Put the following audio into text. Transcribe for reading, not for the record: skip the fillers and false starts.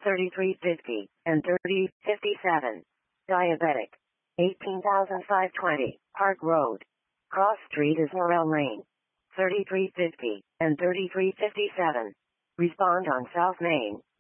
3350 and 3057. Diabetic. 18,520, Park Road. Cross Street is Morel Lane. 3350 and 3357. Respond on South Main.